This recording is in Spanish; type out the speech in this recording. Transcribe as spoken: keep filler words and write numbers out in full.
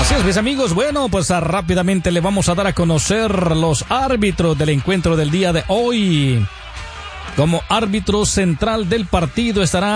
Así es, mis amigos. Bueno, pues ah, rápidamente le vamos a dar a conocer los árbitros del encuentro del día de hoy. Como árbitro central del partido estará